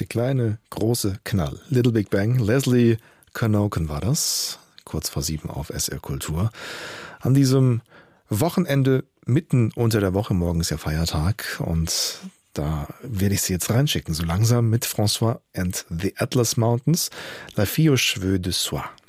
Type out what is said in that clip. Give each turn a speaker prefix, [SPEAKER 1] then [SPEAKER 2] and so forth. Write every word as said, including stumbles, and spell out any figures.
[SPEAKER 1] Der kleine, große Knall. Little Big Bang. Leslie Knoken war das. Kurz vor sieben auf S R Kultur. An diesem Wochenende, mitten unter der Woche, morgen ist ja Feiertag. Und da werde ich Sie jetzt reinschicken, so langsam mit François and the Atlas Mountains. La fille aux cheveux de soie.